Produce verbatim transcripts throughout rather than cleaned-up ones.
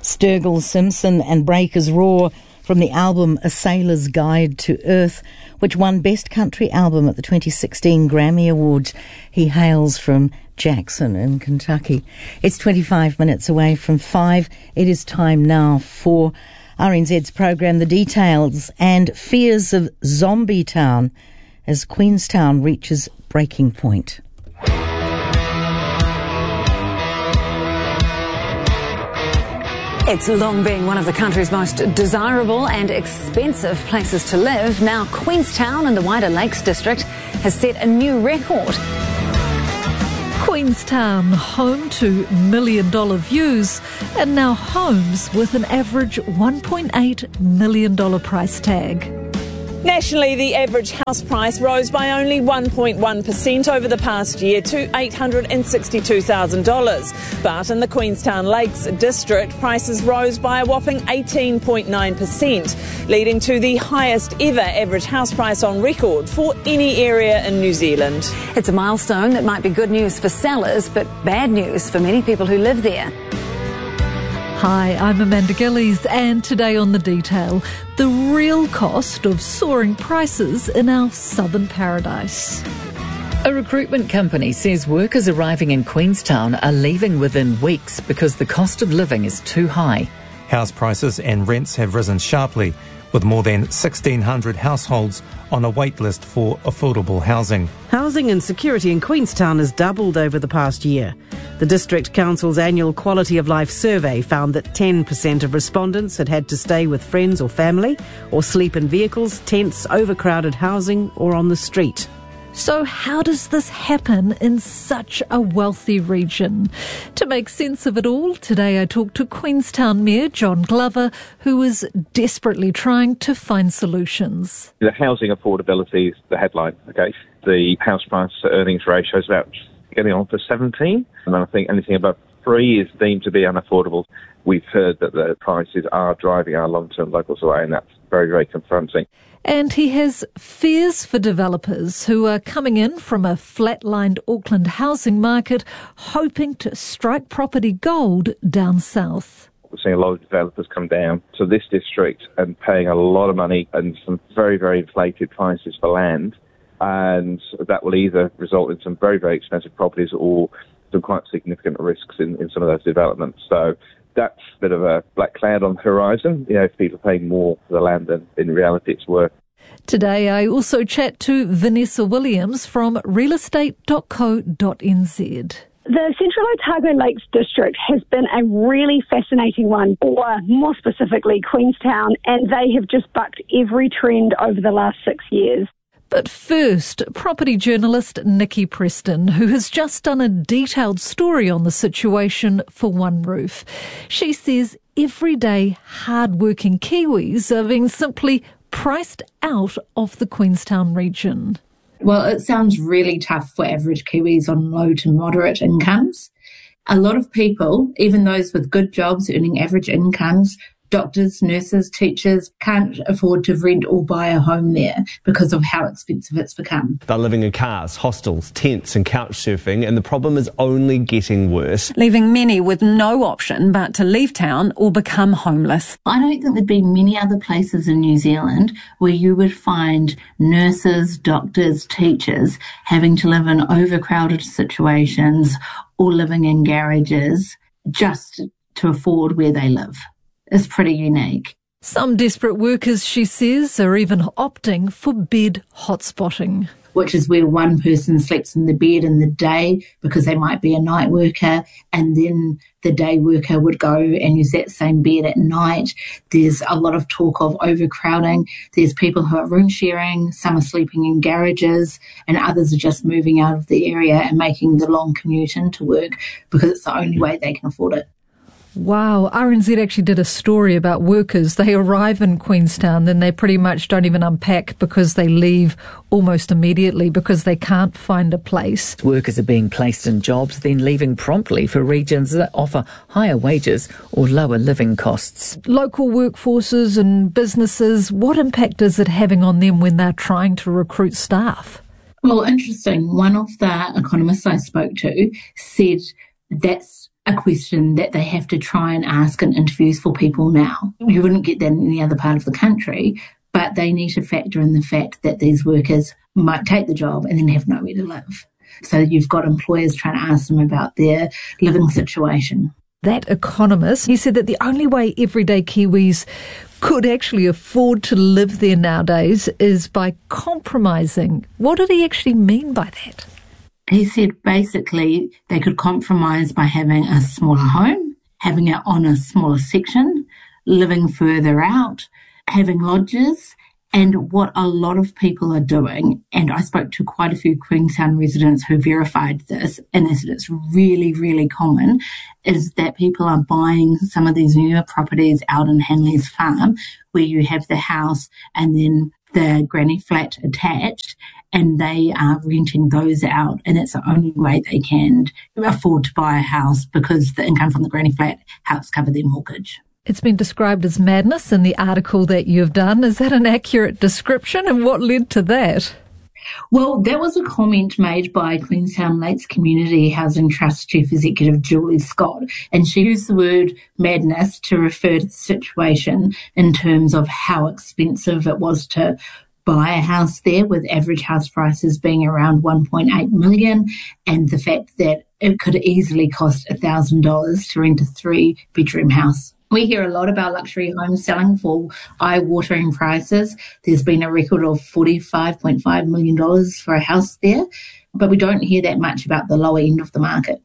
Sturgill Simpson and Breakers Roar from the album A Sailor's Guide to Earth, which won Best Country Album at the twenty sixteen Grammy Awards. He hails from Jackson in Kentucky. It's twenty-five minutes away from five. It is time now for R N Z's program The Details and fears of Zombie Town as Queenstown reaches breaking point. It's long been one of the country's most desirable and expensive places to live. Now Queenstown in the wider Lakes District has set a new record. Queenstown, home to million dollar views, and now homes with an average one point eight million dollars price tag. Nationally, the average house price rose by only one point one percent over the past year to eight hundred sixty-two thousand dollars. But in the Queenstown Lakes District, prices rose by a whopping eighteen point nine percent, leading to the highest ever average house price on record for any area in New Zealand. It's a milestone that might be good news for sellers, but bad news for many people who live there. Hi, I'm Amanda Gillies, and today on The Detail, the real cost of soaring prices in our southern paradise. A recruitment company says workers arriving in Queenstown are leaving within weeks because the cost of living is too high. House prices and rents have risen sharply, with more than sixteen hundred households on a wait list for affordable housing. Housing insecurity in Queenstown has doubled over the past year. The District Council's annual Quality of Life survey found that ten percent of respondents had had to stay with friends or family, or sleep in vehicles, tents, overcrowded housing, or on the street. So how does this happen in such a wealthy region? To make sense of it all, today I talked to Queenstown Mayor John Glover, who is desperately trying to find solutions. The housing affordability is the headline, okay? The house price to earnings ratio is about getting on for seventeen, and I think anything above three is deemed to be unaffordable. We've heard that the prices are driving our long-term locals away, and that's very, very confronting. And he has fears for developers who are coming in from a flatlined Auckland housing market, hoping to strike property gold down south. We're seeing a lot of developers come down to this district and paying a lot of money and some very, very inflated prices for land. And that will either result in some very, very expensive properties or some quite significant risks in, in some of those developments. So that's a bit of a black cloud on the horizon, you know, if people are paying more for the land than in reality it's worth. Today I also chat to Vanessa Williams from real estate dot co dot n z. The Central Otago Lakes District has been a really fascinating one, or more specifically Queenstown, and they have just bucked every trend over the last six years. But first, property journalist Nikki Preston, who has just done a detailed story on the situation for One Roof. She says everyday hard-working Kiwis are being simply priced out of the Queenstown region. Well, it sounds really tough for average Kiwis on low to moderate incomes. A lot of people, even those with good jobs earning average incomes, doctors, nurses, teachers, can't afford to rent or buy a home there because of how expensive it's become. They're living in cars, hostels, tents and couch surfing, and the problem is only getting worse. Leaving many with no option but to leave town or become homeless. I don't think there'd be many other places in New Zealand where you would find nurses, doctors, teachers having to live in overcrowded situations or living in garages just to afford where they live. Is pretty unique. Some desperate workers, she says, are even opting for bed hotspotting. Which is where one person sleeps in the bed in the day because they might be a night worker, and then the day worker would go and use that same bed at night. There's a lot of talk of overcrowding. There's people who are room sharing, some are sleeping in garages, and others are just moving out of the area and making the long commute into work because it's the only way they can afford it. Wow, R N Z actually did a story about workers. They arrive in Queenstown, then they pretty much don't even unpack because they leave almost immediately because they can't find a place. Workers are being placed in jobs, then leaving promptly for regions that offer higher wages or lower living costs. Local workforces and businesses, what impact is it having on them when they're trying to recruit staff? Well, interesting. One of the economists I spoke to said that's a question that they have to try and ask in interviews for people now. You wouldn't get that in any other part of the country, but they need to factor in the fact that these workers might take the job and then have nowhere to live. So you've got employers trying to ask them about their living situation. That economist, he said that the only way everyday Kiwis could actually afford to live there nowadays is by compromising. What did he actually mean by that? He said basically they could compromise by having a smaller home, having it on a smaller section, living further out, having lodges. And what a lot of people are doing, and I spoke to quite a few Queenstown residents who verified this, and they said it's really, really common, is that people are buying some of these newer properties out in Hanley's Farm, where you have the house and then the granny flat attached, and they are renting those out, and it's the only way they can afford to buy a house because the income from the granny flat helps cover their mortgage. It's been described as madness in the article that you've done. Is that an accurate description, and what led to that? Well, that was a comment made by Queenstown Lakes Community Housing Trust Chief Executive Julie Scott, and she used the word madness to refer to the situation in terms of how expensive it was to buy a house there, with average house prices being around one point eight million dollars, and the fact that it could easily cost one thousand dollars to rent a three-bedroom house. We hear a lot about luxury homes selling for eye-watering prices. There's been a record of forty-five point five million dollars for a house there, but we don't hear that much about the lower end of the market.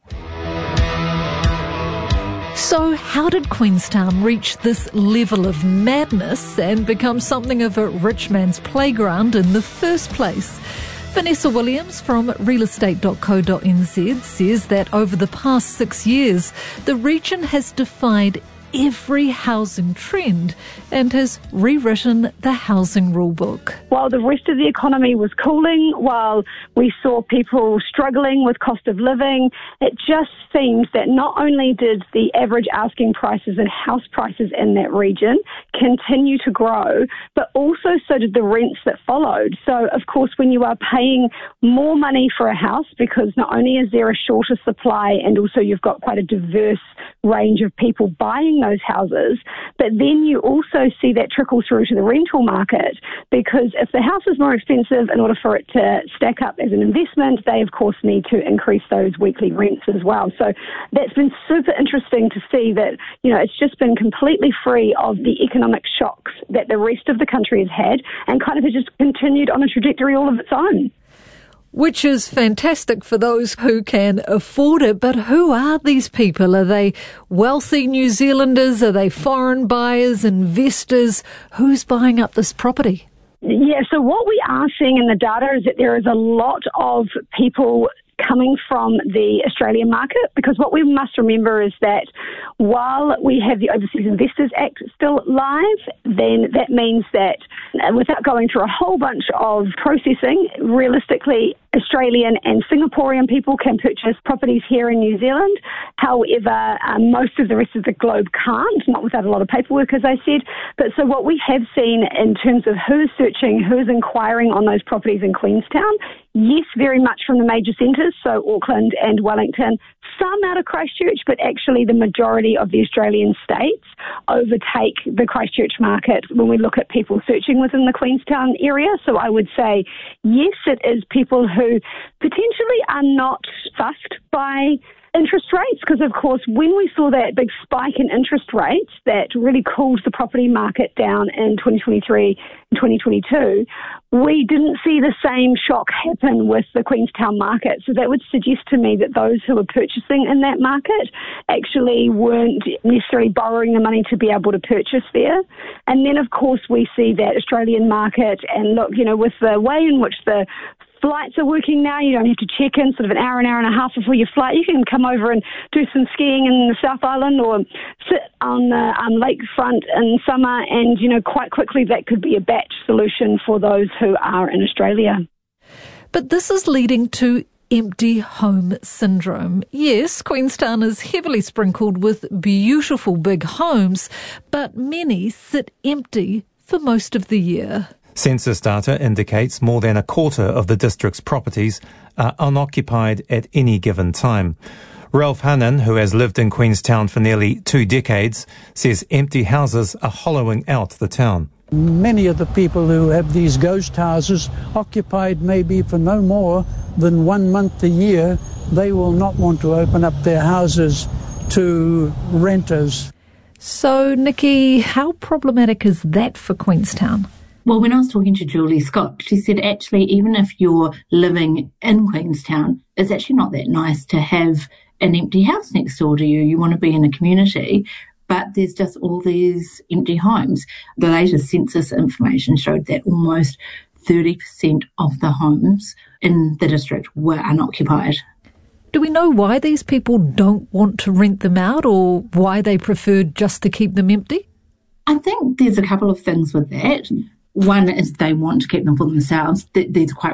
So how did Queenstown reach this level of madness and become something of a rich man's playground in the first place? Vanessa Williams from real estate dot co dot n z says that over the past six years, the region has defied every housing trend and has rewritten the housing rule book. While the rest of the economy was cooling, while we saw people struggling with cost of living, it just seems that not only did the average asking prices and house prices in that region continue to grow, but also so did the rents that followed. So, of course, when you are paying more money for a house, because not only is there a shorter supply and also you've got quite a diverse range of people buying those houses, but then you also see that trickle through to the rental market, because if the house is more expensive, in order for it to stack up as an investment, they of course need to increase those weekly rents as well. So that's been super interesting to see that, you know, it's just been completely free of the economic shocks that the rest of the country has had, and kind of has just continued on a trajectory all of its own. Which is fantastic for those who can afford it, but who are these people? Are they wealthy New Zealanders? Are they foreign buyers, investors? Who's buying up this property? Yeah, so what we are seeing in the data is that there is a lot of people coming from the Australian market, because what we must remember is that while we have the Overseas Investors Act still live, then that means that without going through a whole bunch of processing, realistically, Australian and Singaporean people can purchase properties here in New Zealand. However, um, most of the rest of the globe can't, not without a lot of paperwork, as I said. But so what we have seen in terms of who's searching, who's inquiring on those properties in Queenstown, yes, very much from the major centres, so Auckland and Wellington, some out of Christchurch, but actually the majority of the Australian states overtake the Christchurch market when we look at people searching within the Queenstown area. So I would say, yes, it is people who potentially are not fussed by interest rates, because of course when we saw that big spike in interest rates that really cooled the property market down in twenty twenty-three and twenty twenty-two, we didn't see the same shock happen with the Queenstown market. So that would suggest to me that those who were purchasing in that market actually weren't necessarily borrowing the money to be able to purchase there. And then of course we see that Australian market, and look, you know, with the way in which the flights are working now, you don't have to check in sort of an hour, an hour and a half before your flight. You can come over and do some skiing in the South Island or sit on the um, lakefront in summer, and, you know, quite quickly that could be a batch solution for those who are in Australia. But this is leading to empty home syndrome. Yes, Queenstown is heavily sprinkled with beautiful big homes, but many sit empty for most of the year. Census data indicates more than a quarter of the district's properties are unoccupied at any given time. Ralph Hannan, who has lived in Queenstown for nearly two decades, says empty houses are hollowing out the town. Many of the people who have these ghost houses occupied maybe for no more than one month a year, they will not want to open up their houses to renters. So, Nikki, how problematic is that for Queenstown? Well, when I was talking to Julie Scott, she said actually even if you're living in Queenstown, it's actually not that nice to have an empty house next door to you. You want to be in a community, but there's just all these empty homes. The latest census information showed that almost thirty percent of the homes in the district were unoccupied. Do we know why these people don't want to rent them out, or why they preferred just to keep them empty? I think there's a couple of things with that. One is they want to keep them for themselves. These are quite